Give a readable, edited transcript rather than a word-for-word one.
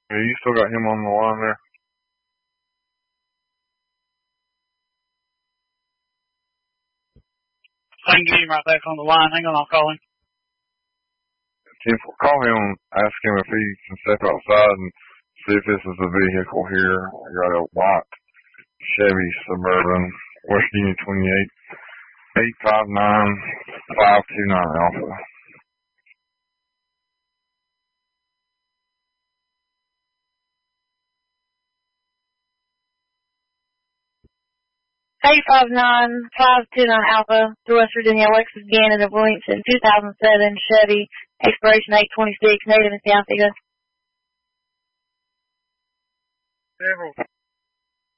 Yeah, you still got him on the line there? I can get him right back on the line. Hang on, I'll call him. Call him, ask him if he can step outside and see if this is a vehicle here. I got a white Chevy Suburban, West Union 28, 859-529 Alpha. Alpha, to West Virginia, Alexis Gannon of Williamson, 2007 Chevy, expiration 8/26, native in South Eagle. Several